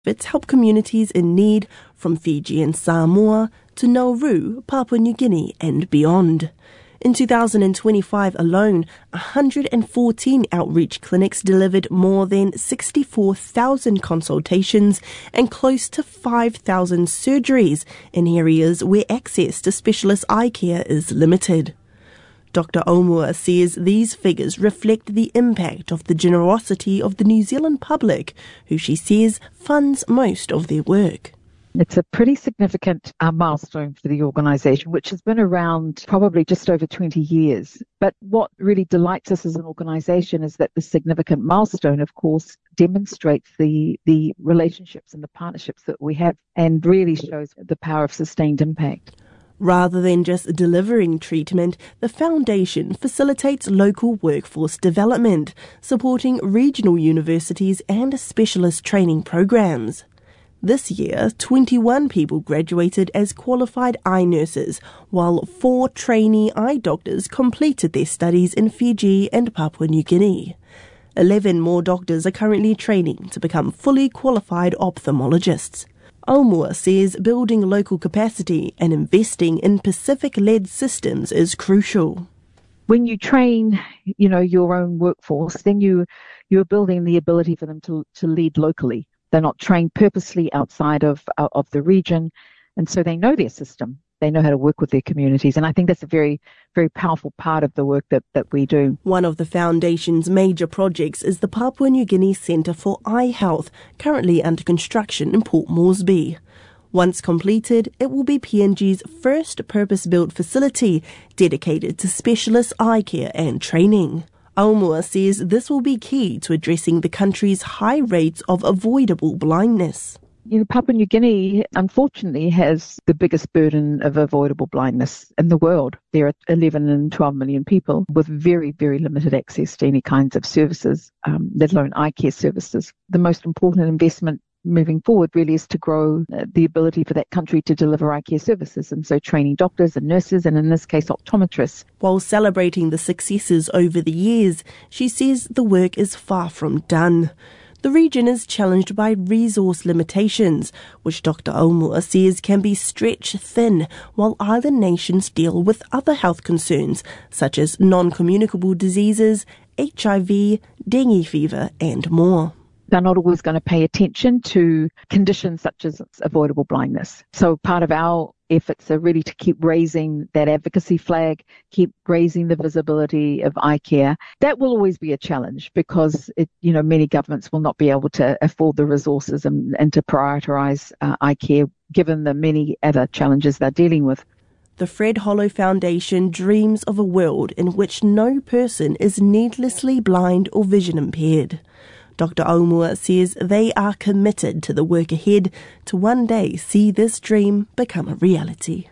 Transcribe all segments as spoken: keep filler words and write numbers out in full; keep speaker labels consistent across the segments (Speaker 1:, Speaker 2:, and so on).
Speaker 1: It's helped communities in need from Fiji and Samoa to Nauru, Papua New Guinea and beyond. In two thousand twenty-five alone, one hundred fourteen outreach clinics delivered more than sixty-four thousand consultations and close to five thousand surgeries in areas where access to specialist eye care is limited. Doctor Omua says these figures reflect the impact of the generosity of the New Zealand public, who she says funds most of their work.
Speaker 2: It's a pretty significant uh, milestone for the organisation, which has been around probably just over twenty years. But what really delights us as an organisation is that the significant milestone, of course, demonstrates the, the relationships and the partnerships that we have and really shows the power of sustained impact.
Speaker 1: Rather than just delivering treatment, the foundation facilitates local workforce development, supporting regional universities and specialist training programs. This year, twenty-one people graduated as qualified eye nurses, while four trainee eye doctors completed their studies in Fiji and Papua New Guinea. Eleven more doctors are currently training to become fully qualified ophthalmologists. Omua says building local capacity and investing in Pacific-led systems is crucial.
Speaker 2: When you train, you know, your own workforce, then you, you're building the ability for them to, to lead locally. They're not trained purposely outside of, of the region, and so they know their system. They know how to work with their communities, and I think that's a very, very powerful part of the work that, that we do.
Speaker 1: One of the Foundation's major projects is the Papua New Guinea Centre for Eye Health, currently under construction in Port Moresby. Once completed, it will be P N G's first purpose-built facility dedicated to specialist eye care and training. Omua says this will be key to addressing the country's high rates of avoidable blindness.
Speaker 2: You know, Papua New Guinea, unfortunately, has the biggest burden of avoidable blindness in the world. There are eleven and twelve million people with very, very limited access to any kinds of services, um, let alone eye care services. The most important investment moving forward really is to grow uh, the ability for that country to deliver eye care services, and so training doctors and nurses, and in this case, optometrists.
Speaker 1: While celebrating the successes over the years, she says the work is far from done. The region is challenged by resource limitations, which Doctor Omua says can be stretched thin while island nations deal with other health concerns such as non-communicable diseases, H I V, dengue fever and more.
Speaker 2: They're not always going to pay attention to conditions such as avoidable blindness. So part of our efforts are really to keep raising that advocacy flag, keep raising the visibility of eye care. That will always be a challenge because, it, you know, many governments will not be able to afford the resources and, and to prioritise uh, eye care given the many other challenges they're dealing with.
Speaker 1: The Fred Hollow Foundation dreams of a world in which no person is needlessly blind or vision impaired. Doctor Omua says they are committed to the work ahead to one day see this dream become a reality.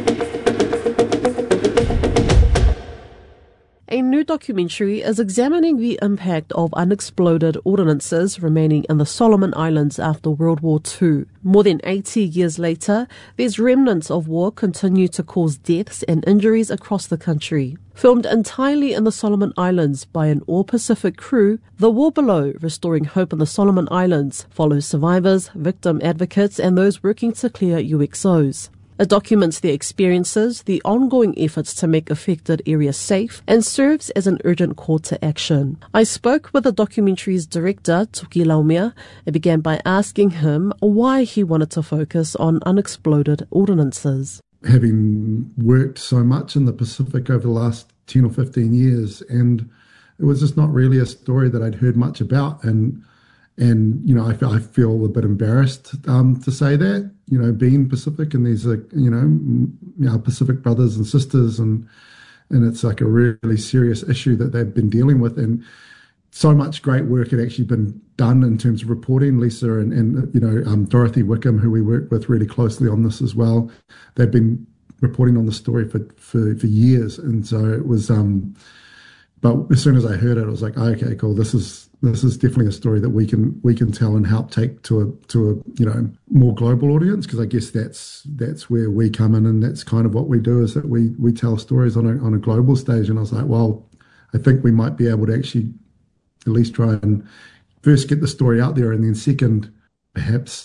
Speaker 1: A new documentary is examining the impact of unexploded ordnances remaining in the Solomon Islands after World War Two. More than eighty years later, these remnants of war continue to cause deaths and injuries across the country. Filmed entirely in the Solomon Islands by an all-Pacific crew, The War Below, Restoring Hope in the Solomon Islands, follows survivors, victim advocates and those working to clear U X Os. It documents their experiences, the ongoing efforts to make affected areas safe, and serves as an urgent call to action. I spoke with the documentary's director, Tuki Laumea, and began by asking him why he wanted to focus on unexploded ordnances.
Speaker 3: Having worked so much in the Pacific over the last ten or fifteen years, and it was just not really a story that I'd heard much about, and And, you know, I feel, I feel a bit embarrassed um, to say that, you know, being Pacific, and these are, you know, our Pacific brothers and sisters, and and it's like a really serious issue that they've been dealing with. And so much great work had actually been done in terms of reporting. Lisa and, and you know, um, Dorothy Wickham, who we work with really closely on this as well, they've been reporting on the story for, for, for years. And so it was, um, but as soon as I heard it, I was like, oh, okay, cool, this is, This is definitely a story that we can we can tell and help take to a to a you know more global audience, because I guess that's that's where we come in, and that's kind of what we do, is that we we tell stories on a on a global stage. And I was like, well, I think we might be able to actually at least try and first get the story out there, and then second, perhaps